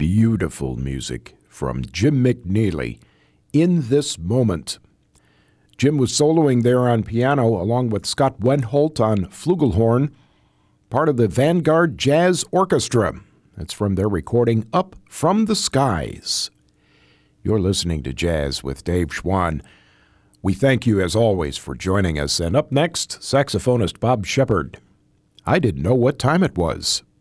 Beautiful music from Jim McNeely, In This Moment. Jim was soloing there on piano along with Scott Wendholt on flugelhorn, part of the Vanguard Jazz Orchestra. That's from their recording Up From the Skies. You're listening to Jazz with Dave Schwann. We thank you, as always, for joining us. And up next, saxophonist Bob Shepard. I didn't know what time it was.